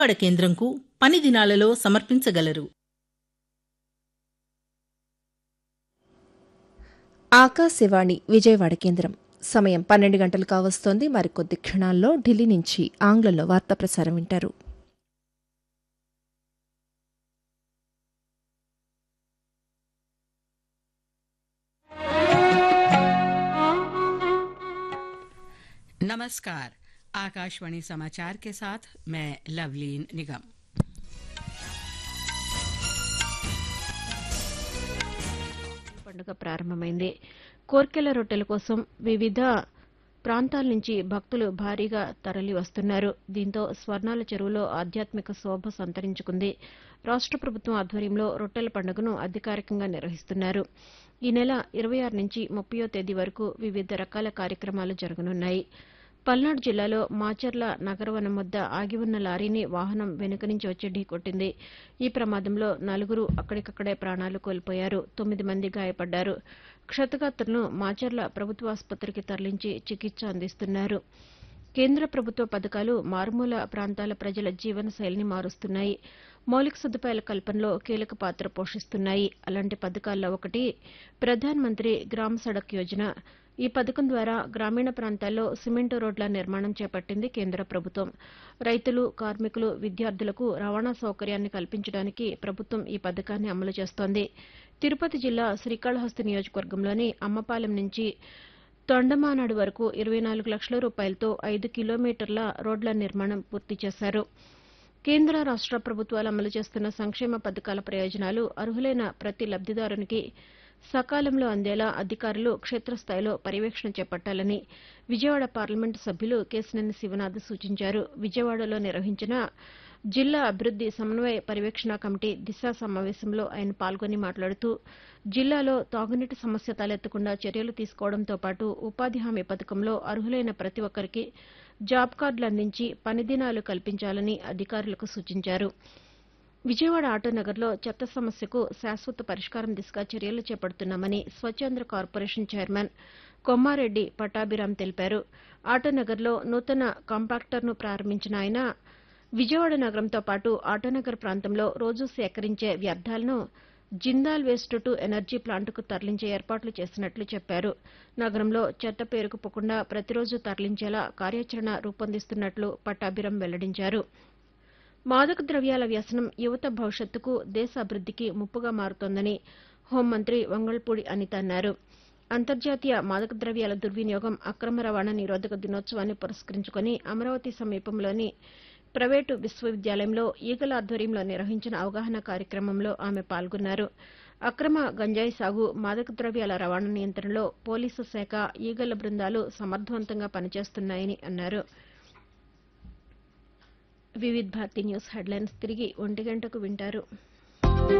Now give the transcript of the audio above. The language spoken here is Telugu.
విజయవాడ కేంద్రంకు పని దినాలలో సమర్పించగలరు. ఆకాశవాణి విజయవాడ కేంద్రం. సమయం 12 గంటలు కావస్తోంది. మరికొద్ది క్షణాల్లో ఢిల్లీ నుంచి ఆంగ్లంలో వార్తా ప్రసారం వింటారు. नमस्कार। आकाशवाणी समाचार के साथ मैं लवलीन निगम। పండుగ ప్రారంభమైంది. కోర్కెల రొట్టెల కోసం వివిధ ప్రాంతాల నుంచి భక్తులు భారీగా తరలి వస్తున్నారు. దీంతో స్వర్ణాల చెరువులో ఆధ్యాత్మిక శోభ సంతరించుకుంది. రాష్ట్ర ప్రభుత్వం ఆధ్వర్యంలో రొట్టెల పండుగను అధికారికంగా నిర్వహిస్తున్నారు. ఈ నెల 26 నుంచి 30వ తేదీ వరకు వివిధ రకాల కార్యక్రమాలు జరగనున్నాయి. పల్నాడు జిల్లాలో మాచర్ల నగరవనం వద్ద ఆగి ఉన్న లారీని వాహనం వెనుక నుంచి వచ్చి ఢీకొట్టింది. ఈ ప్రమాదంలో 4 అక్కడికక్కడే ప్రాణాలు కోల్పోయారు. 9 మంది గాయపడ్డారు. క్షతగాత్రులను మాచర్ల ప్రభుత్వాసుపత్రికి తరలించి చికిత్స అందిస్తున్నారు. కేంద్ర ప్రభుత్వ పథకాలు మారుమూల ప్రాంతాల ప్రజల జీవన శైలిని మారుస్తున్నాయి. మౌలిక సదుపాయాల కల్పనలో కీలక పాత్ర పోషిస్తున్నాయి. అలాంటి పథకాల్లో ఒకటి ప్రధాన్ మంత్రి గ్రామ్ సడక్ యోజన. ఈ పథకం ద్వారా గ్రామీణ ప్రాంతాల్లో సిమెంటు రోడ్ల నిర్మాణం చేపట్టింది కేంద్ర ప్రభుత్వం. రైతులు, కార్మికులు, విద్యార్థులకు రవాణా సౌకర్యాన్ని కల్పించడానికి ప్రభుత్వం ఈ పథకాన్ని అమలు చేస్తోంది. తిరుపతి జిల్లా శ్రీకాళహస్తి నియోజకవర్గంలోని అమ్మపాలెం నుంచి తొండమానాడు వరకు 24 లక్షల రూపాయలతో 5 కిలోమీటర్ల రోడ్ల నిర్మాణం పూర్తి చేశారు. కేంద్ర రాష్ట్ర ప్రభుత్వాలు అమలు చేస్తున్న సంక్షేమ పథకాల ప్రయోజనాలు అర్హులైన ప్రతి లబ్దిదారునికి సకాలంలో అందేలా అధికారులు క్షేత్రస్థాయిలో పర్యవేక్షణ చేపట్టాలని విజయవాడ పార్లమెంటు సభ్యులు కేశినేని శివనాథ్ సూచించారు. విజయవాడలో నిర్వహించిన జిల్లా అభివృద్ది సమన్వయ పర్యవేక్షణ కమిటీ దిశ సమావేశంలో ఆయన పాల్గొని మాట్లాడుతూ జిల్లాలో తాగునీటి సమస్య తలెత్తకుండా చర్యలు తీసుకోవడంతో పాటు ఉపాధి హామీ పథకంలో అర్హులైన ప్రతి ఒక్కరికి జాబ్ కార్డులు అందించి పని దినాలు కల్పించాలని అధికారులకు సూచించారు. విజయవాడ ఆటోనగర్లో చెత్త సమస్యకు శాశ్వత పరిష్కారం దిశగా చర్యలు చేపడుతున్నామని స్వచ్ఛంద్ర కార్పొరేషన్ చైర్మన్ కొమ్మారెడ్డి పట్టాభిరామ్ తెలిపారు. ఆటోనగర్లో నూతన కాంపాక్టర్ను ప్రారంభించిన ఆయన విజయవాడ నగరంతో పాటు ఆటోనగర్ ప్రాంతంలో రోజూ సేకరించే వ్యర్థాలను జిందాల్ వేస్ట్ టు ఎనర్జీ ప్లాంట్కు తరలించే ఏర్పాట్లు చేసినట్లు చెప్పారు. నగరంలో చెత్త పేరుకుపోకుండా ప్రతిరోజు తరలించేలా కార్యాచరణ రూపొందిస్తున్నట్లు పట్టాభిరామ్ వెల్లడించారు. మాదక ద్రవ్యాల వ్యసనం యువత భవిష్యత్తుకు, దేశ అభివృద్దికి ముప్పుగా మారుతోందని హోంమంత్రి వంగల్పూడి అనిత అన్నారు. అంతర్జాతీయ మాదక ద్రవ్యాల దుర్వినియోగం, అక్రమ రవాణా నిరోధక దినోత్సవాన్ని పురస్కరించుకుని అమరావతి సమీపంలోని ప్రైవేటు విశ్వవిద్యాలయంలో ఈగల ఆధ్వర్యంలో నిర్వహించిన అవగాహన కార్యక్రమంలో ఆమె పాల్గొన్నారు. అక్రమ గంజాయి సాగు, మాదక ద్రవ్యాల రవాణా నియంత్రణలో పోలీసు శాఖ, ఈగల బృందాలు సమర్థవంతంగా పనిచేస్తున్నాయని అన్నారు. వివిధ్ భారతి న్యూస్ హెడ్లైన్స్ తిరిగి 1 గంటకు వింటారు.